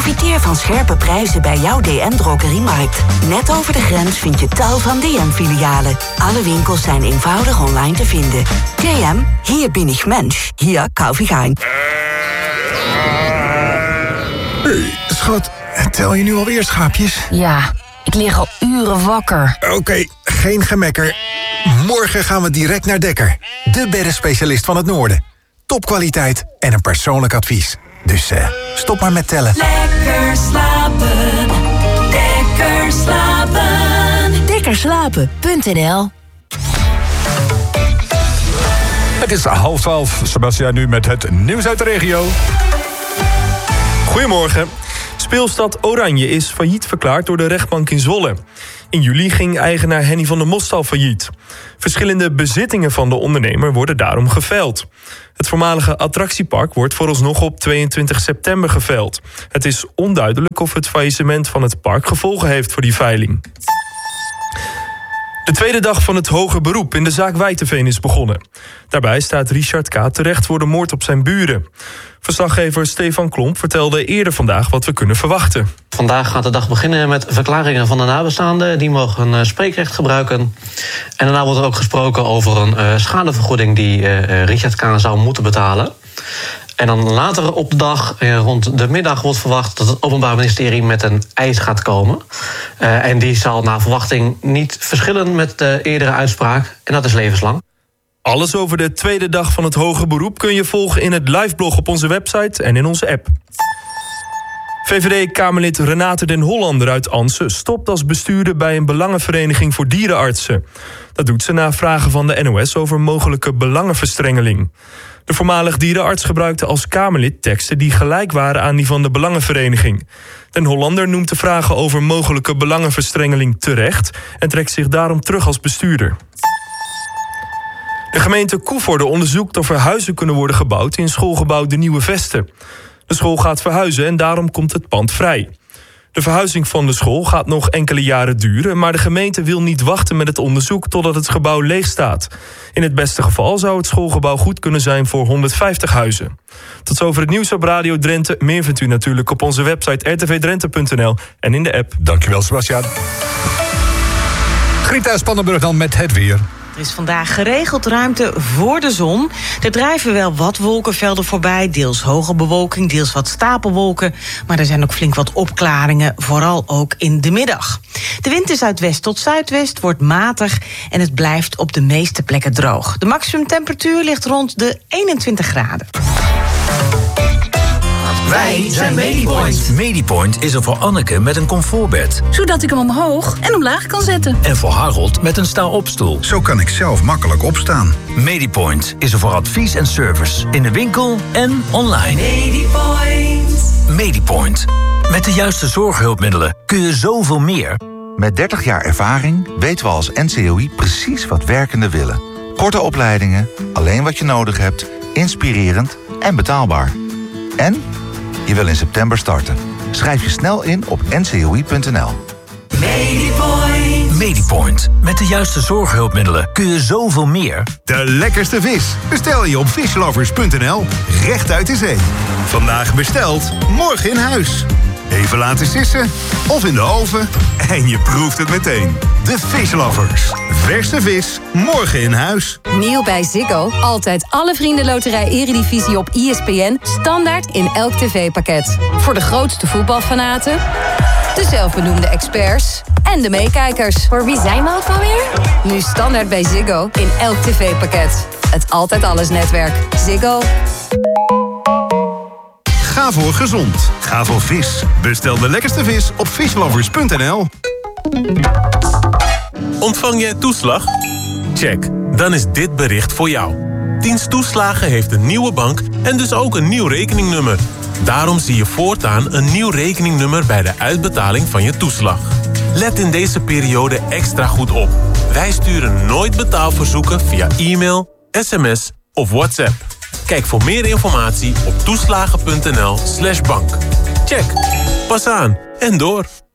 Profiteer van scherpe prijzen bij jouw DM-drogeriemarkt. Net over de grens vind je tal van DM-filialen. Alle winkels zijn eenvoudig online te vinden. DM, hier bin ich Mensch. Hier kauf ich ein. Hey, schat, tel je nu alweer schaapjes? Ja, ik lig al uren wakker. Oké, geen gemekker. Morgen gaan we direct naar Dekker. De beddenspecialist van het Noorden. Topkwaliteit en een persoonlijk advies. Dus stop maar met tellen. Lekker slapen. Lekker slapen. Dekkerslapen.nl. Het is 11:30. Sebastiaan nu met het nieuws uit de regio. Goedemorgen. Speelstad Oranje is failliet verklaard door de rechtbank in Zwolle. In juli ging eigenaar Henny van der Mostal failliet. Verschillende bezittingen van de ondernemer worden daarom geveild. Het voormalige attractiepark wordt vooralsnog op 22 september geveild. Het is onduidelijk of het faillissement van het park gevolgen heeft voor die veiling. De tweede dag van het hoger beroep in de zaak Wijteveen is begonnen. Daarbij staat Richard K. terecht voor de moord op zijn buren. Verslaggever Stefan Klomp vertelde eerder vandaag wat we kunnen verwachten. Vandaag gaat de dag beginnen met verklaringen van de nabestaanden. Die mogen spreekrecht gebruiken. En daarna wordt er ook gesproken over een schadevergoeding die Richard K. zou moeten betalen. En dan later op de dag, rond de middag, wordt verwacht dat het Openbaar Ministerie met een eis gaat komen. En die zal naar verwachting niet verschillen met de eerdere uitspraak. En dat is levenslang. Alles over de tweede dag van het hoger beroep kun je volgen in het liveblog op onze website en in onze app. VVD-Kamerlid Renate den Hollander uit Anse stopt als bestuurder bij een belangenvereniging voor dierenartsen. Dat doet ze na vragen van de NOS over mogelijke belangenverstrengeling. De voormalig dierenarts gebruikte als Kamerlid teksten die gelijk waren aan die van de belangenvereniging. Den Hollander noemt de vragen over mogelijke belangenverstrengeling terecht en trekt zich daarom terug als bestuurder. De gemeente Koevoorde onderzoekt of er huizen kunnen worden gebouwd in schoolgebouw De Nieuwe Vesten. De school gaat verhuizen en daarom komt het pand vrij. De verhuizing van de school gaat nog enkele jaren duren, maar de gemeente wil niet wachten met het onderzoek totdat het gebouw leeg staat. In het beste geval zou het schoolgebouw goed kunnen zijn voor 150 huizen. Tot zover het nieuws op Radio Drenthe. Meer vindt u natuurlijk op onze website rtvdrenthe.nl en in de app. Dankjewel, Sebastiaan. Grita Spannenburg dan met het weer. Er is vandaag geregeld ruimte voor de zon. Er drijven wel wat wolkenvelden voorbij, deels hoge bewolking, deels wat stapelwolken. Maar er zijn ook flink wat opklaringen, vooral ook in de middag. De wind is uit west tot zuidwest, wordt matig en het blijft op de meeste plekken droog. De maximumtemperatuur ligt rond de 21 graden. Wij zijn Medipoint. Medipoint is er voor Anneke met een comfortbed. Zodat ik hem omhoog en omlaag kan zetten. En voor Harold met een sta-opstoel. Zo kan ik zelf makkelijk opstaan. Medipoint is er voor advies en service. In de winkel en online. Medipoint. Medipoint. Met de juiste zorghulpmiddelen kun je zoveel meer. Met 30 jaar ervaring weten we als NCOI precies wat werkenden willen. Korte opleidingen, alleen wat je nodig hebt, inspirerend en betaalbaar. En je wil in september starten. Schrijf je snel in op ncoi.nl. Medipoint. Medipoint. Met de juiste zorghulpmiddelen kun je zoveel meer. De lekkerste vis bestel je op fishlovers.nl. Recht uit de zee. Vandaag besteld, morgen in huis. Even laten sissen of in de oven en je proeft het meteen. De Fishlovers. Verse vis, morgen in huis. Nieuw bij Ziggo. Altijd alle vriendenloterij Eredivisie op ESPN. Standaard in elk tv-pakket. Voor de grootste voetbalfanaten, de zelfbenoemde experts en de meekijkers. Voor wie zijn we ook alweer? Nu standaard bij Ziggo in elk tv-pakket. Het Altijd Alles netwerk. Ziggo. Ga voor gezond. Ga voor vis. Bestel de lekkerste vis op fishlovers.nl. Ontvang jij toeslag? Check. Dan is dit bericht voor jou. Dienst Toeslagen heeft een nieuwe bank en dus ook een nieuw rekeningnummer. Daarom zie je voortaan een nieuw rekeningnummer bij de uitbetaling van je toeslag. Let in deze periode extra goed op. Wij sturen nooit betaalverzoeken via e-mail, sms of WhatsApp. Kijk voor meer informatie op toeslagen.nl/bank. Check. Pas aan en door.